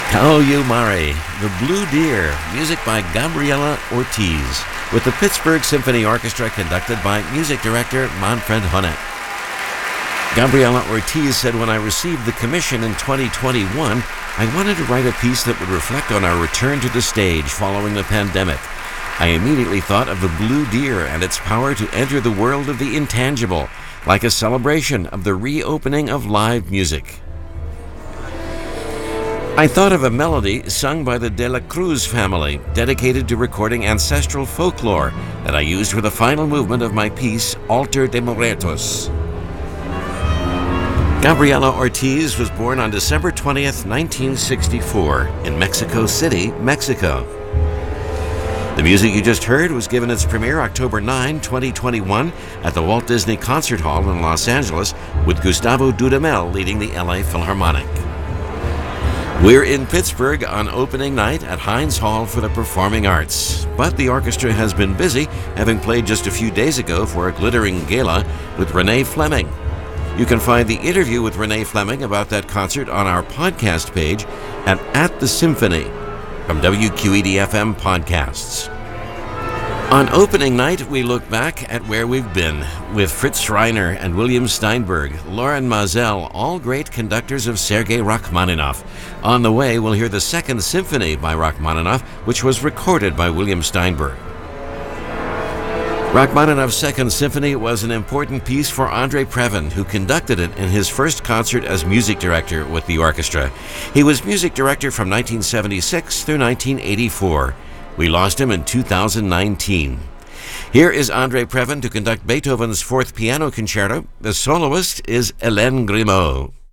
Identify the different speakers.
Speaker 1: Kao You Mare, The Blue Deer, music by Gabriela Ortiz, with the Pittsburgh Symphony Orchestra conducted by music director Manfred Honeck. Gabriela Ortiz said, "When I received the commission in 2021, I wanted to write a piece that would reflect on our return to the stage following the pandemic. I immediately thought of the Blue Deer and its power to enter the world of the intangible, like a celebration of the reopening of live music. I thought of a melody sung by the De La Cruz family, dedicated to recording ancestral folklore, that I used for the final movement of my piece, Altar de Muertos." Gabriela Ortiz was born on December 20th, 1964, in Mexico City, Mexico. The music you just heard was given its premiere October 9, 2021, at the Walt Disney Concert Hall in Los Angeles, with Gustavo Dudamel leading the LA Philharmonic. We're in Pittsburgh on opening night at Heinz Hall for the Performing Arts, but the orchestra has been busy, having played just a few days ago for a glittering gala with Renee Fleming. You can find the interview with Renee Fleming about that concert on our podcast page at the Symphony from WQED-FM Podcasts. On opening night, we look back at where we've been with Fritz Schreiner and William Steinberg, Loren Maazel, all great conductors of Sergei Rachmaninoff. On the way, we'll hear the Second Symphony by Rachmaninoff, which was recorded by William Steinberg. Rachmaninoff's Second Symphony was an important piece for Andrei Previn, who conducted it in his first concert as music director with the orchestra. He was music director from 1976 through 1984. We lost him in 2019. Here is Andrei Previn to conduct Beethoven's Fourth Piano Concerto. The soloist is Hélène Grimaud.